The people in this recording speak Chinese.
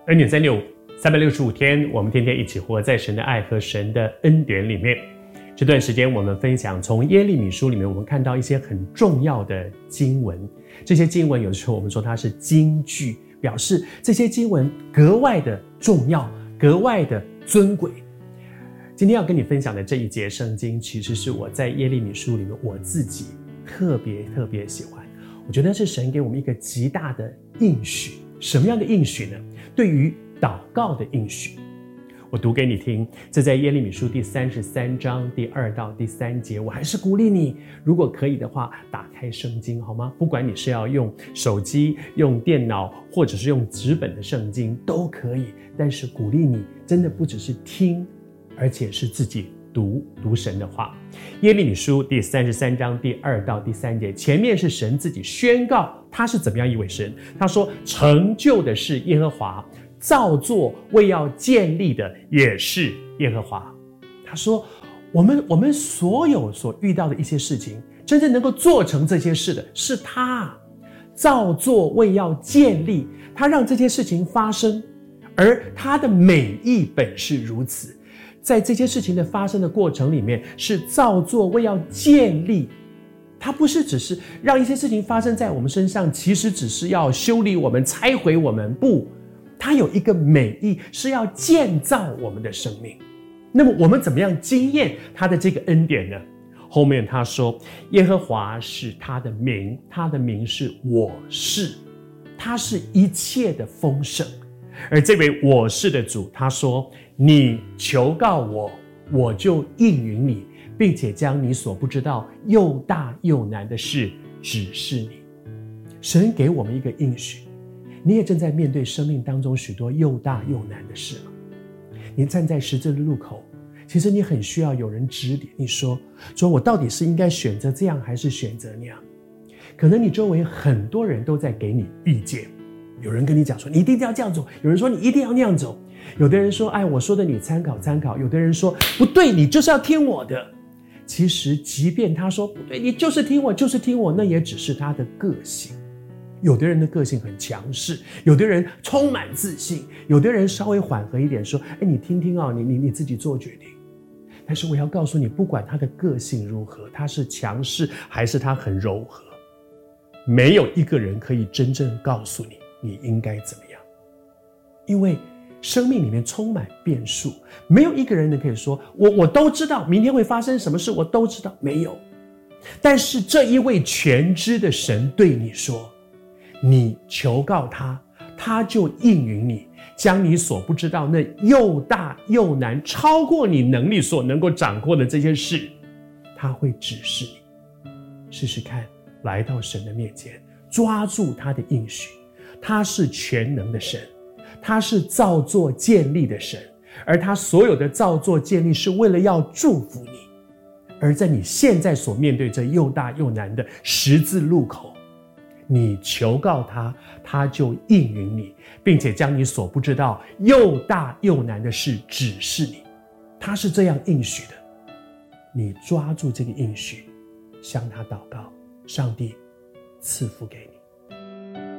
恩典365 365天，我们天天一起活在神的爱和神的恩典里面。这段时间我们分享从耶利米书里面，我们看到一些很重要的经文。这些经文有的时候我们说它是金句，表示这些经文格外的重要，格外的尊贵。今天要跟你分享的这一节圣经，其实是我在耶利米书里面我自己特别喜欢。我觉得是神给我们一个极大的应许。什么样的应许呢？对于祷告的应许。我读给你听，这在耶利米书第33章第2到第3节。我还是鼓励你，如果可以的话，打开圣经好吗？不管你是要用手机、用电脑，或者是用纸本的圣经都可以，但是鼓励你真的不只是听，而且是自己读神的话。耶利米书第33章第2到第3节，前面是神自己宣告他是怎么样一位神。他说，成就的是耶和华，造作为要建立的也是耶和华。他说我们所有所遇到的一些事情，真正能够做成这些事的是他，造作为要建立，他让这些事情发生，而他的美意本是如此。在这些事情的发生的过程里面，是造作为要建立，它不是只是让一些事情发生在我们身上，其实只是要修理我们、拆毁我们，不，它有一个美意，是要建造我们的生命。那么我们怎么样经验他的这个恩典呢？后面他说，耶和华是他的名，他的名是我是，他是一切的丰盛。而这位我是的主，他说，你求告我，我就应允你，并且将你所不知道又大又难的事指示你。神给我们一个应许，你也正在面对生命当中许多又大又难的事了。你站在十字路口，其实你很需要有人指点你说我到底是应该选择这样还是选择那样。可能你周围很多人都在给你意见，有人跟你讲说你一定要这样走，有人说你一定要那样走，有的人说我说的你参考参考，有的人说不对，你就是要听我的。其实即便他说不对，你就是听我就是听我，那也只是他的个性。有的人的个性很强势，有的人充满自信，有的人稍微缓和一点说你听听你自己做决定。但是我要告诉你，不管他的个性如何，他是强势还是他很柔和，没有一个人可以真正告诉你应该怎么样。因为生命里面充满变数，没有一个人可以说我都知道明天会发生什么事，我都知道，没有。但是这一位全知的神对你说，你求告他，他就应允你，将你所不知道那又大又难，超过你能力所能够掌握的这些事，他会指示你。试试看，来到神的面前，抓住他的应许。他是全能的神，他是造作建立的神，而他所有的造作建立是为了要祝福你。而在你现在所面对这又大又难的十字路口，你求告他，他就应允你，并且将你所不知道又大又难的事指示你。他是这样应许的，你抓住这个应许，向他祷告，上帝赐福给你。